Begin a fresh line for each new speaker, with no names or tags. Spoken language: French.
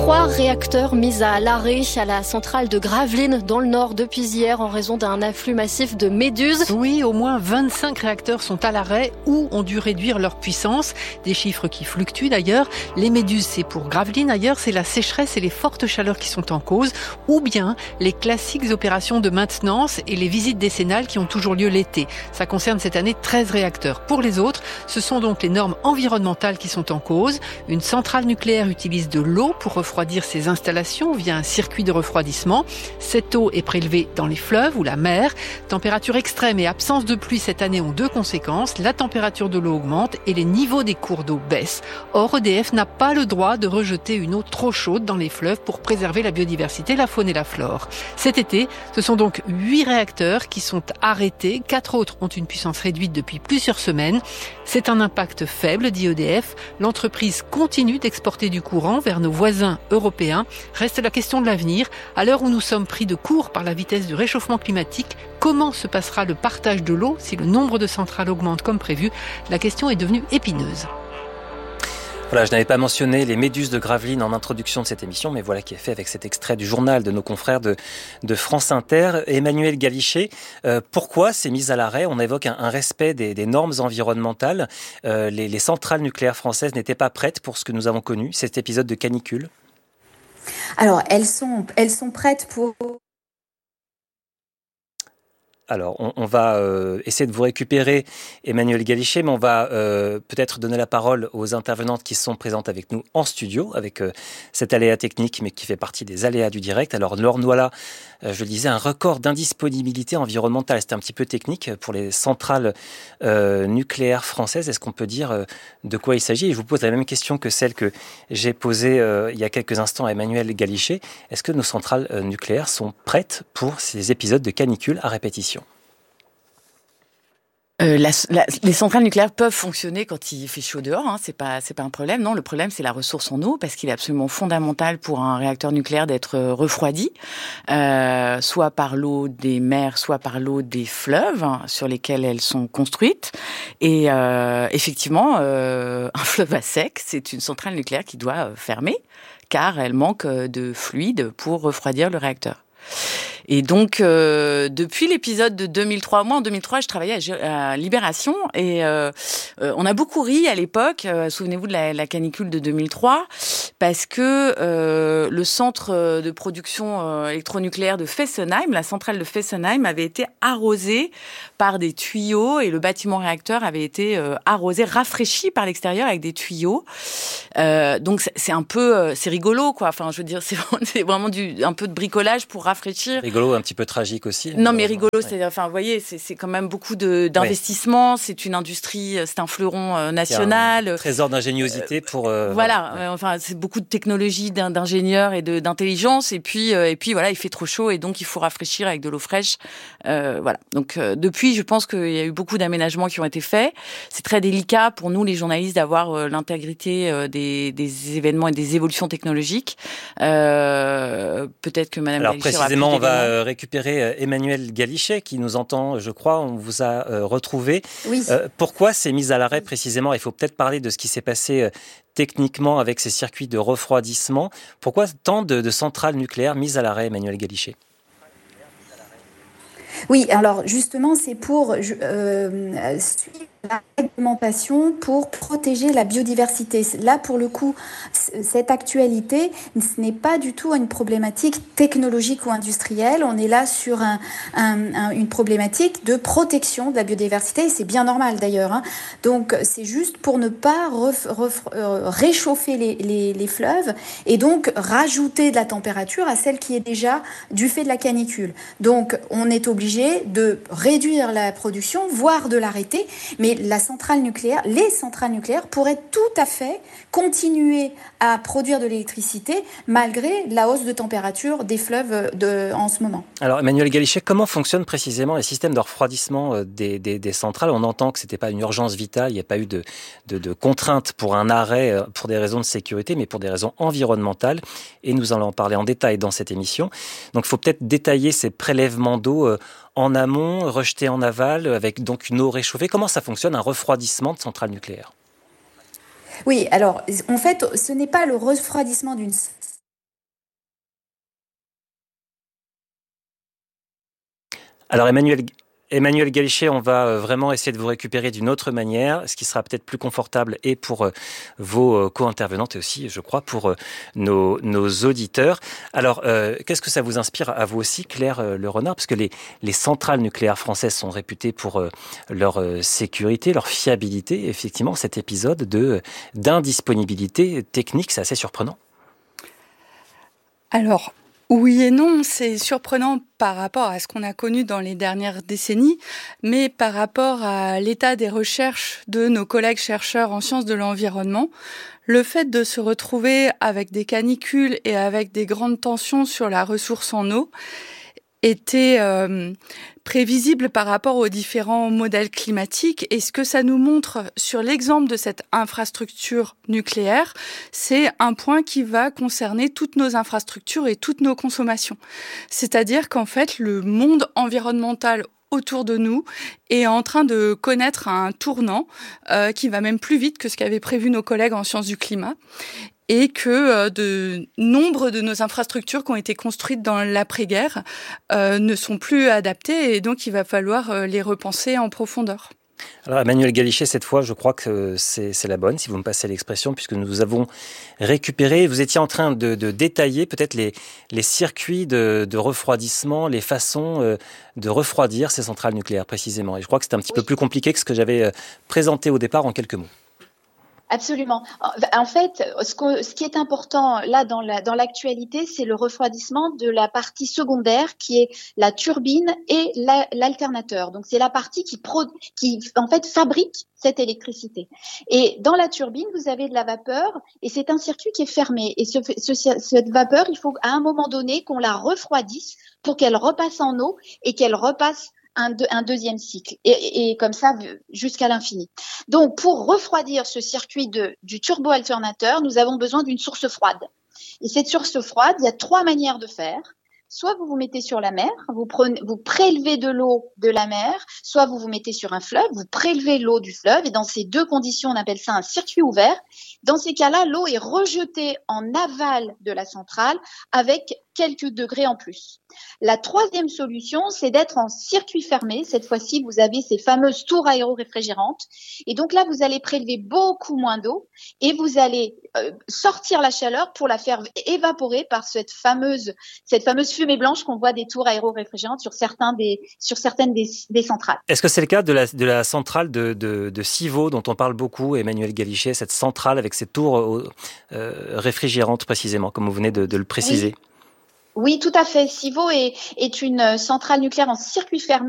3 réacteurs mis à l'arrêt à la centrale de Gravelines dans le nord depuis hier en raison d'un afflux massif de méduses.
Oui, au moins 25 réacteurs sont à l'arrêt ou ont dû réduire leur puissance. Des chiffres qui fluctuent d'ailleurs. Les méduses, c'est pour Gravelines. Ailleurs, c'est la sécheresse et les fortes chaleurs qui sont en cause. Ou bien les classiques opérations de maintenance et les visites décennales qui ont toujours lieu l'été. Ça concerne cette année 13 réacteurs. Pour les autres, ce sont donc les normes environnementales qui sont en cause. Une centrale nucléaire utilise de l'eau pour refroidir ses installations via un circuit de refroidissement. Cette eau est prélevée dans les fleuves ou la mer. Température extrême et absence de pluie cette année ont deux conséquences. La température de l'eau augmente et les niveaux des cours d'eau baissent. Or, EDF n'a pas le droit de rejeter une eau trop chaude dans les fleuves pour préserver la biodiversité, la faune et la flore. Cet été, ce sont donc 8 réacteurs qui sont arrêtés. 4 autres ont une puissance réduite depuis plusieurs semaines. C'est un impact faible, dit EDF. L'entreprise continue d'exporter du courant vers nos voisins européens. Reste la question de l'avenir. À l'heure où nous sommes pris de court par la vitesse du réchauffement climatique, comment se passera le partage de l'eau si le nombre de centrales augmente comme prévu? La question est devenue épineuse.
Voilà, je n'avais pas mentionné les méduses de Gravelines en introduction de cette émission, mais voilà qui est fait avec cet extrait du journal de nos confrères de France Inter. Emmanuel Galichet, pourquoi ces mises à l'arrêt? On évoque un respect des normes environnementales. Les centrales nucléaires françaises n'étaient pas prêtes pour ce que nous avons connu, cet épisode de canicule.
Alors, elles sont prêtes pour...
Alors, on va essayer de vous récupérer, Emmanuel Galichet, mais on va peut-être donner la parole aux intervenantes qui sont présentes avec nous en studio, avec cet aléa technique, mais qui fait partie des aléas du direct. Alors, Laure Noila, je le disais, un record d'indisponibilité environnementale. C'était un petit peu technique pour les centrales nucléaires françaises. Est-ce qu'on peut dire de quoi il s'agit? Et je vous pose la même question que celle que j'ai posée il y a quelques instants à Emmanuel Galichet. Est-ce que nos centrales nucléaires sont prêtes pour ces épisodes de canicule à répétition?
Les centrales nucléaires peuvent fonctionner quand il fait chaud dehors, hein, c'est pas un problème. Non, le problème c'est la ressource en eau, parce qu'il est absolument fondamental pour un réacteur nucléaire d'être refroidi, soit par l'eau des mers, soit par l'eau des fleuves sur lesquels elles sont construites. Et effectivement, un fleuve à sec, c'est une centrale nucléaire qui doit fermer, car elle manque de fluide pour refroidir le réacteur. Et donc, depuis l'épisode de 2003, moi en 2003, je travaillais à Libération et on a beaucoup ri à l'époque, souvenez-vous de la canicule de 2003, parce que le centre de production électronucléaire de Fessenheim, la centrale de Fessenheim, avait été arrosée par des tuyaux et le bâtiment réacteur avait été arrosé, rafraîchi par l'extérieur avec des tuyaux. Donc c'est un peu, c'est rigolo quoi. Enfin, je veux dire, c'est vraiment un peu de bricolage pour rafraîchir.
Rigolo, un petit peu tragique aussi.
Non, mais rigolo, c'est, enfin, vous voyez, c'est quand même beaucoup d'investissement. Ouais. C'est une industrie, c'est un fleuron national.
Un trésor d'ingéniosité pour.
Voilà, enfin, c'est beaucoup de technologie, d'ingénieurs et d'intelligence. Et puis voilà, il fait trop chaud et donc il faut rafraîchir avec de l'eau fraîche. Voilà. Donc depuis, je pense qu'il y a eu beaucoup d'aménagements qui ont été faits. C'est très délicat pour nous, les journalistes, d'avoir l'intégrité des événements et des évolutions technologiques. Peut-être que Madame Galichet aura plus
précisément, on va récupérer Emmanuel Galichet qui nous entend, je crois. On vous a retrouvé.
Oui.
Pourquoi ces mises à l'arrêt précisément? Il faut peut-être parler de ce qui s'est passé techniquement avec ces circuits de refroidissement. Pourquoi tant de centrales nucléaires mises à l'arrêt, Emmanuel Galichet?
Oui, alors justement, c'est pour suivre la réglementation pour protéger la biodiversité. Là, pour le coup, cette actualité, ce n'est pas du tout une problématique technologique ou industrielle. On est là sur une problématique de protection de la biodiversité, et c'est bien normal d'ailleurs. Hein. Donc, c'est juste pour ne pas réchauffer les fleuves et donc rajouter de la température à celle qui est déjà du fait de la canicule. Donc, on est obligé de réduire la production, voire de l'arrêter, mais les centrales nucléaires pourraient tout à fait continuer à produire de l'électricité malgré la hausse de température des fleuves en ce moment.
Alors Emmanuel Galichet, comment fonctionnent précisément les systèmes de refroidissement des centrales? On entend que ce n'était pas une urgence vitale, il n'y a pas eu de contrainte pour un arrêt pour des raisons de sécurité, mais pour des raisons environnementales, et nous allons en parler en détail dans cette émission. Donc il faut peut-être détailler ces prélèvements d'eau en amont, rejetés en aval, avec donc une eau réchauffée. Comment ça fonctionne, un refroidissement de centrale nucléaire?
Oui, alors en fait, ce n'est pas le refroidissement d'une
Alors Emmanuel Galichet, on va vraiment essayer de vous récupérer d'une autre manière, ce qui sera peut-être plus confortable et pour vos co-intervenantes et aussi, je crois, pour nos auditeurs. Alors, qu'est-ce que ça vous inspire à vous aussi, Claire Le Renard? Parce que les centrales nucléaires françaises sont réputées pour leur sécurité, leur fiabilité. Effectivement, cet épisode d'indisponibilité technique, c'est assez surprenant.
Alors, oui et non, c'est surprenant par rapport à ce qu'on a connu dans les dernières décennies, mais par rapport à l'état des recherches de nos collègues chercheurs en sciences de l'environnement, le fait de se retrouver avec des canicules et avec des grandes tensions sur la ressource en eau était prévisible par rapport aux différents modèles climatiques. Et ce que ça nous montre sur l'exemple de cette infrastructure nucléaire, c'est un point qui va concerner toutes nos infrastructures et toutes nos consommations. C'est-à-dire qu'en fait, le monde environnemental autour de nous est en train de connaître un tournant qui va même plus vite que ce qu'avaient prévu nos collègues en sciences du climat. Et que de nombre de nos infrastructures qui ont été construites dans l'après-guerre ne sont plus adaptées et donc il va falloir les repenser en profondeur.
Alors Emmanuel Galichet, cette fois, je crois que c'est la bonne, si vous me passez l'expression, puisque nous avons récupéré, vous étiez en train de détailler peut-être les circuits de refroidissement, les façons de refroidir ces centrales nucléaires précisément. Et je crois que c'est un petit peu plus compliqué que ce que j'avais présenté au départ en quelques mots.
Absolument. En fait, ce qui est important là dans l'actualité, c'est le refroidissement de la partie secondaire qui est la turbine et l'alternateur. Donc c'est la partie qui en fait fabrique cette électricité. Et dans la turbine, vous avez de la vapeur et c'est un circuit qui est fermé. Et cette vapeur, il faut à un moment donné qu'on la refroidisse pour qu'elle repasse en eau et qu'elle repasse un deuxième cycle et comme ça jusqu'à l'infini. Donc pour refroidir ce circuit du turbo-alternateur, nous avons besoin d'une source froide. Et cette source froide, il y a 3 manières de faire. Soit vous vous mettez sur la mer, vous prélevez de l'eau de la mer, soit vous vous mettez sur un fleuve, vous prélevez l'eau du fleuve et dans ces 2 conditions, on appelle ça un circuit ouvert. Dans ces cas-là, l'eau est rejetée en aval de la centrale avec quelques degrés en plus. La 3e solution, c'est d'être en circuit fermé. Cette fois-ci, vous avez ces fameuses tours aéro-réfrigérantes. Et donc là, vous allez prélever beaucoup moins d'eau et vous allez sortir la chaleur pour la faire évaporer par cette fameuse fumée blanche qu'on voit des tours aéro-réfrigérantes sur certaines des centrales.
Est-ce que c'est le cas de la centrale de Civaux dont on parle beaucoup, Emmanuel Galichet, cette centrale avec ces tours réfrigérantes précisément, comme vous venez de le préciser?
Oui, tout à fait. Civaux est une centrale nucléaire en circuit fermé